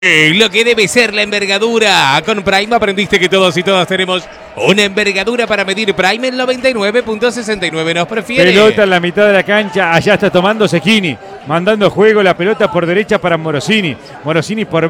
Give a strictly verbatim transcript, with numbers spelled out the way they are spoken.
Eh, lo que debe ser la envergadura. Con Prime aprendiste que todos y todas tenemos una envergadura para medir. Prime en noventa y nueve punto sesenta y nueve nos prefiere. Pelota en la mitad de la cancha. Allá está tomando Cecchini. Mandando juego la pelota por derecha para Morosini. Morosini por